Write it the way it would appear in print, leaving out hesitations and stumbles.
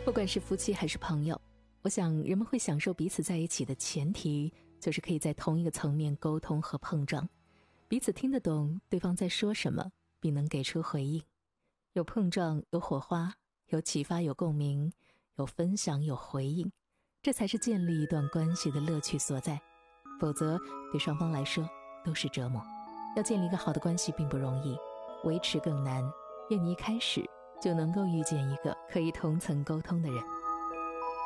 不管是夫妻还是朋友，我想人们会享受彼此在一起的前提，就是可以在同一个层面沟通和碰撞，彼此听得懂对方在说什么，并能给出回应。有碰撞，有火花，有启发，有共鸣，有分享，有回应，这才是建立一段关系的乐趣所在。否则对双方来说都是折磨。要建立一个好的关系并不容易，维持更难。愿你一开始就能够遇见一个可以同层沟通的人。